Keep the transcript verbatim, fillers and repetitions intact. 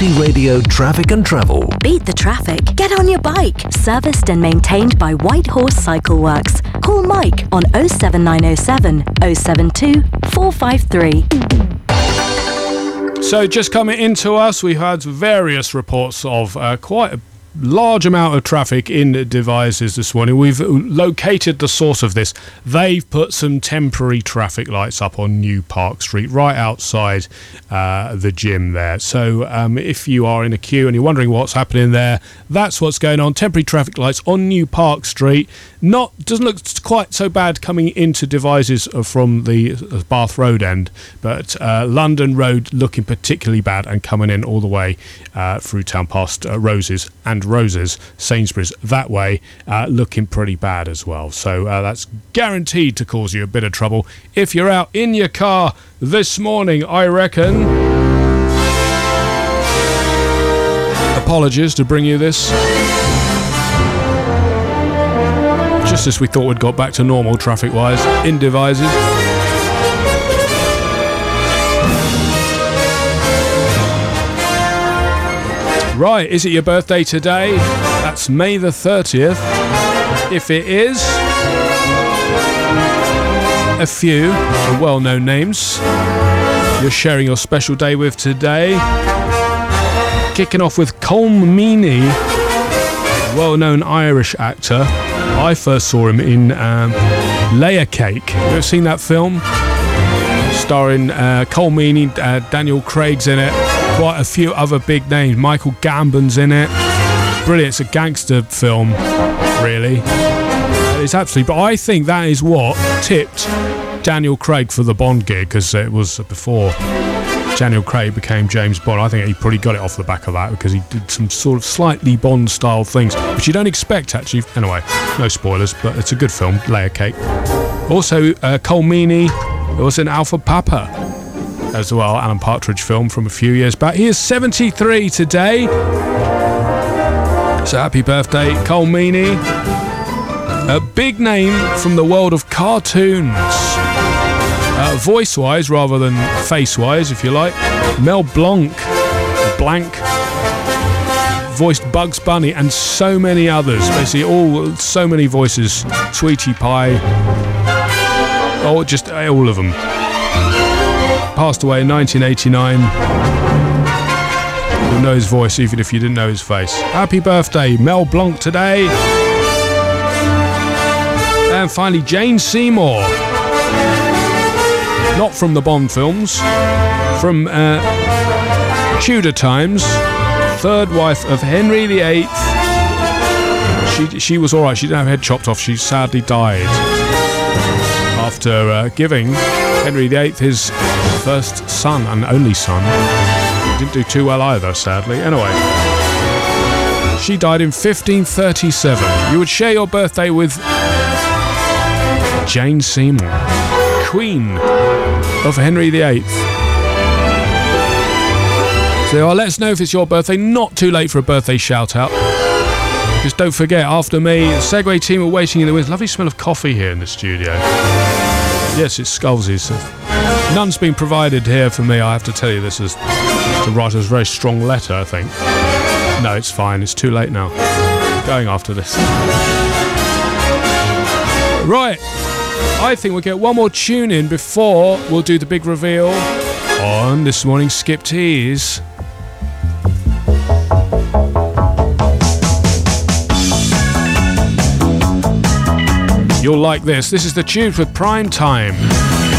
Corty Radio Traffic and Travel. Beat the traffic. Get on your bike. Serviced and maintained by White Horse Cycle Works. Call Mike on oh seven nine oh seven, oh seven two, four five three. So just coming into us, we had various reports of uh, quite a large amount of traffic in Devizes this morning. We've located the source of this. They've put some temporary traffic lights up on New Park Street, right outside uh, the gym there. So um, if you are in a queue and you're wondering what's happening there, that's what's going on. Temporary traffic lights on New Park Street. Not doesn't look quite so bad coming into Devizes from the Bath Road end, but uh, London Road looking particularly bad and coming in all the way uh, through town past uh, Roses and Roses, Sainsbury's that way, uh, looking pretty bad as well. So uh, that's guaranteed to cause you a bit of trouble if you're out in your car this morning, I reckon. Apologies to bring you this. Just as we thought we'd got back to normal traffic-wise in Devizes. Right, is it your birthday today? That's May the thirtieth. If it is, a few well-known names you're sharing your special day with today. Kicking off with Colm Meaney, well-known Irish actor. I first saw him in um, Layer Cake. You ever seen that film? Starring uh, Colm Meaney, uh, Daniel Craig's in it. Quite a few other big names. Michael Gambon's in it. Brilliant. It's a gangster film, really. It's absolutely... But I think that is what tipped Daniel Craig for the Bond gig, because it was before Daniel Craig became James Bond. I think he probably got it off the back of that, because he did some sort of slightly Bond-style things, which you don't expect, actually. Anyway, no spoilers, but it's a good film, Layer Cake. Also, uh, Colm Meaney was in Alpha Papa as well, Alan Partridge film from a few years back. He is seventy-three today. So happy birthday, Colm Meaney. A big name from the world of cartoons. Uh, voice-wise rather than face-wise, if you like. Mel Blanc, Blanc, voiced Bugs Bunny and so many others. Basically, all so many voices. Sweetie Pie. Oh, just all of them. Passed away in nineteen eighty-nine. You'll know his voice even if you didn't know his face. Happy birthday, Mel Blanc today. And finally, Jane Seymour. Not from the Bond films, from uh, Tudor times. Third wife of Henry the Eighth. She she was all right. She didn't have her head chopped off. She sadly died after uh, giving Henry the Eighth his first son and only son. Didn't do too well either, sadly. Anyway, she died in fifteen thirty-seven. You would share your birthday with Jane Seymour, Queen of Henry the Eighth. So uh, let us know if it's your birthday. Not too late for a birthday shout out. Just don't forget, after me, the Segway team are waiting in the wings. Lovely smell of coffee here in the studio. Yes, it's Scully's. None's been provided here for me. I have to tell you, this is to write a very strong letter, I think. No, it's fine. It's too late now. I'm going after this. Right. I think we'll get one more tune in before we'll do the big reveal on this morning's Skip Tease. You'll like this. This is the tune for Prime Time.